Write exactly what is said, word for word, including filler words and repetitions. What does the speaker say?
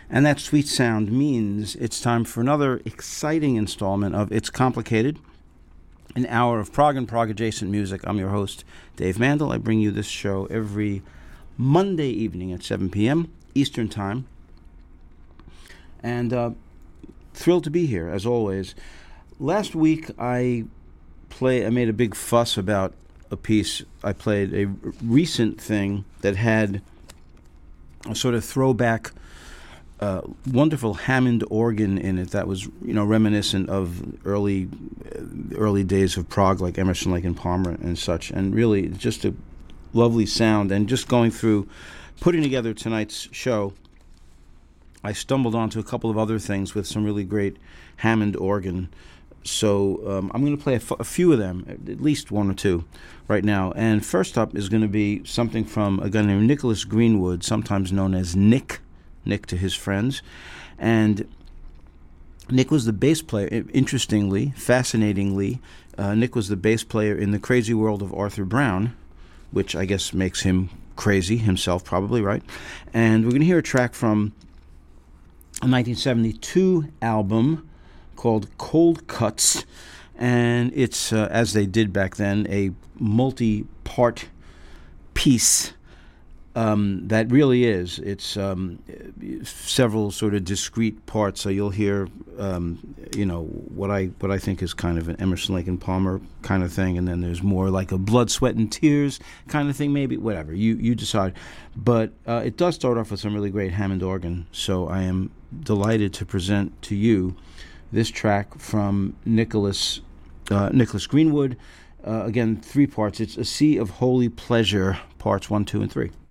And that sweet sound means it's time for another exciting installment of It's Complicated, an hour of prog and prog-adjacent music. I'm your host, Dave Mandel. I bring you this show every Monday evening at seven p.m. Eastern Time. And uh, thrilled to be here, as always. Last week, I play. I made a big fuss about a piece. I played a recent thing that had a sort of throwback Uh, wonderful Hammond organ in it that was, you know, reminiscent of early uh, early days of prog, like Emerson, Lake and Palmer and such, and really just a lovely sound. And just going through, putting together tonight's show, I stumbled onto a couple of other things with some really great Hammond organ. So um, I'm going to play a, f- a few of them, at least one or two, right now. And first up is going to be something from a guy named Nicholas Greenwood, sometimes known as Nick. Nick to his friends. And Nick was the bass player. Interestingly, fascinatingly, uh, Nick was the bass player in The Crazy World of Arthur Brown, which I guess makes him crazy himself, probably, right? And we're going to hear a track from a nineteen seventy-two album called Cold Cuts. And it's, uh, as they did back then, a multi-part piece Um, that really is. It's um, several sort of discrete parts. So you'll hear, um, you know, what I what I think is kind of an Emerson, Lake and Palmer kind of thing, and then there's more like a Blood, Sweat, and Tears kind of thing, maybe. Whatever you you decide. But uh, it does start off with some really great Hammond organ. So I am delighted to present to you this track from Nicholas uh, Nicholas Greenwood. Uh, again, three parts. It's A Sea of Holy Pleasure, parts one, two, and three.